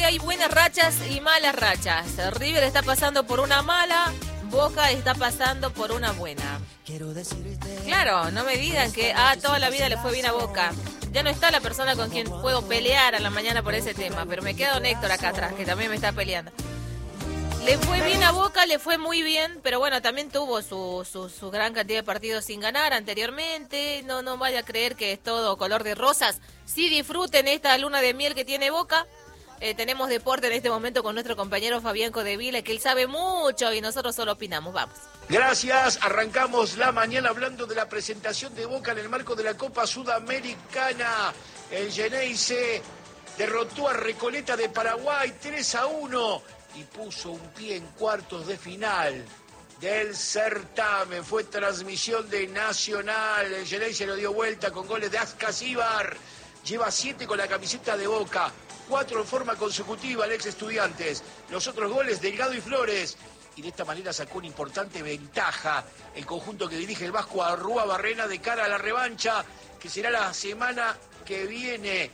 hay buenas rachas y malas rachas. River está pasando por una mala, Boca está pasando por una buena. Claro, no me digan que toda la vida le fue bien a Boca. Ya no está la persona con quien puedo pelear a la mañana por ese tema, pero me queda don Héctor acá atrás, que también me está peleando. Le fue bien a Boca, le fue muy bien, pero bueno, también tuvo su gran cantidad de partidos sin ganar anteriormente. No vaya a creer que es todo color de rosas. Sí disfruten esta luna de miel que tiene Boca. Tenemos deporte en este momento con nuestro compañero Fabián Codevila, que él sabe mucho y nosotros solo opinamos. Vamos. Gracias, arrancamos la mañana hablando de la presentación de Boca en el marco de la Copa Sudamericana. El Xeneize derrotó a Recoleta de Paraguay 3-1 y puso un pie en cuartos de final del certamen. Fue transmisión de Nacional. El Xeneize lo dio vuelta con goles de Ascasíbar. Lleva 7 con la camiseta de Boca, 4 en forma consecutiva el ex Estudiantes. Los otros goles, Delgado y Flores. Y de esta manera sacó una importante ventaja el conjunto que dirige el vasco Arrúa-Barrena de cara a la revancha, que será la semana que viene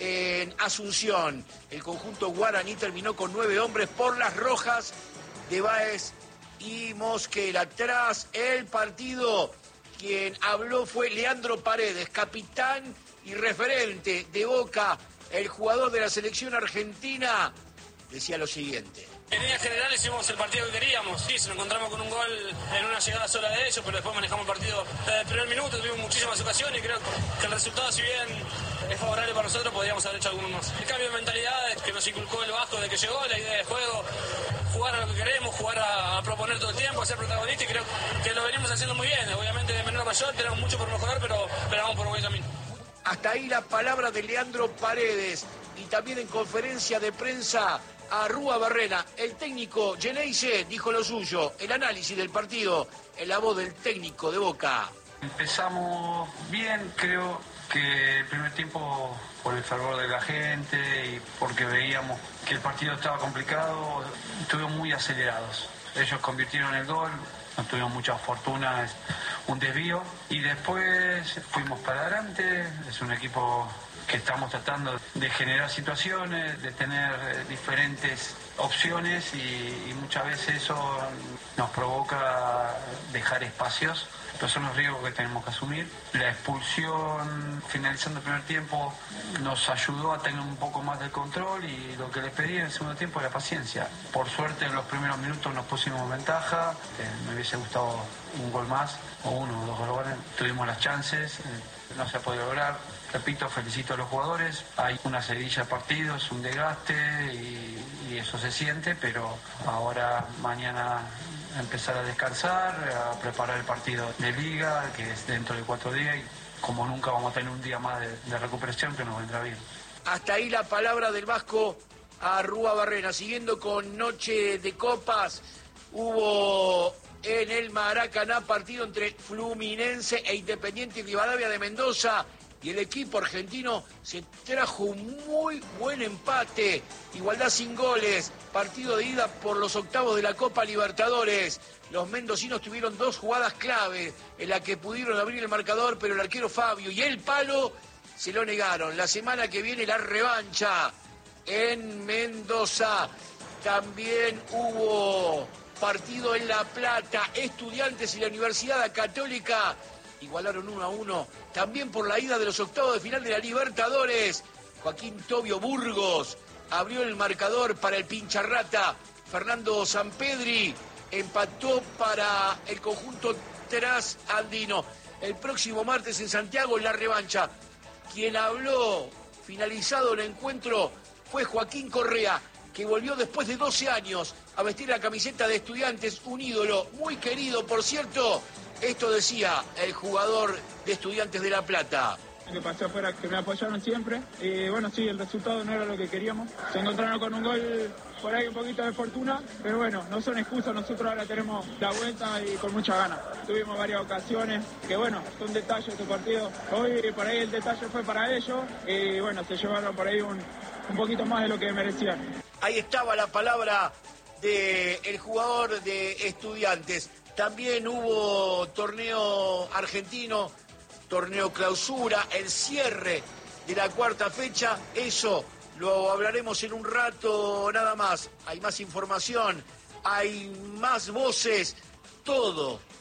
en Asunción. El conjunto guaraní terminó con 9 hombres por las rojas de Báez y Mosquera. Tras el partido, quien habló fue Leandro Paredes, capitán y referente de Boca. El jugador de la selección argentina decía lo siguiente. En líneas generales hicimos el partido que queríamos. Sí, se nos encontramos con un gol en una llegada sola de ellos, pero después manejamos el partido desde el primer minuto. Tuvimos muchísimas ocasiones y creo que el resultado, si bien es favorable para nosotros, podríamos haber hecho algunos más. El cambio de mentalidad que nos inculcó el Vasco de que llegó, la idea de juego, jugar a lo que queremos, jugar a proponer todo el tiempo, a ser protagonista, y creo que lo venimos haciendo muy bien. Obviamente de menor a mayor tenemos mucho por mejorar, pero vamos por buen camino. Hasta ahí la palabra de Leandro Paredes. Y también en conferencia de prensa Arrúa-Barrena, el técnico Xeneize dijo lo suyo, el análisis del partido en la voz del técnico de Boca. Empezamos bien, creo que el primer tiempo por el fervor de la gente y porque veíamos que el partido estaba complicado, estuvimos muy acelerados. Ellos convirtieron el gol, no tuvimos mucha fortuna, un desvío, y después fuimos para adelante. Es un equipo que estamos tratando de generar situaciones, de tener diferentes opciones, y muchas veces eso nos provoca dejar espacios, pero son los riesgos que tenemos que asumir. La expulsión finalizando el primer tiempo nos ayudó a tener un poco más de control, y lo que les pedí en el segundo tiempo era paciencia. Por suerte en los primeros minutos nos pusimos en ventaja, me hubiese gustado un gol más, o 1 o 2 goles, tuvimos las chances, no se ha podido lograr. Repito, felicito a los jugadores, hay una seguidilla de partidos, un desgaste, y eso se siente, pero ahora mañana empezar a descansar, a preparar el partido de liga, que es dentro de 4 días, y como nunca vamos a tener un día más de recuperación, que nos vendrá bien. Hasta ahí la palabra del vasco Arrúa-Barrena. Siguiendo con Noche de Copas, hubo en el Maracaná partido entre Fluminense e Independiente Rivadavia de Mendoza, y el equipo argentino se trajo un muy buen empate, igualdad sin goles, partido de ida por los octavos de la Copa Libertadores. Los mendocinos tuvieron 2 jugadas clave en las que pudieron abrir el marcador, pero el arquero Fabio y el palo se lo negaron. La semana que viene la revancha en Mendoza. También hubo partido en La Plata, Estudiantes y la Universidad Católica igualaron 1-1, también por la ida de los octavos de final de la Libertadores. Joaquín Tobio Burgos abrió el marcador para el pincharrata. Fernando Sampedri empató para el conjunto trasandino. El próximo martes en Santiago, en la revancha. Quien habló finalizado el encuentro fue Joaquín Correa, que volvió después de 12 años a vestir la camiseta de Estudiantes, un ídolo muy querido, por cierto. Esto decía el jugador de Estudiantes de La Plata. Que pasé afuera, que me apoyaron siempre, y bueno, sí, el resultado no era lo que queríamos. Se encontraron con un gol, por ahí un poquito de fortuna, pero bueno, no son excusas, nosotros ahora tenemos la vuelta y con mucha ganas. Tuvimos varias ocasiones, que bueno, son detalles de este partido. Hoy por ahí el detalle fue para ellos, y bueno, se llevaron por ahí un poquito más de lo que merecían. Ahí estaba la palabra del jugador de Estudiantes. También hubo torneo argentino, torneo clausura, el cierre de la 4ª fecha. Eso Lo hablaremos en un rato nada más. Hay más información, hay más voces, todo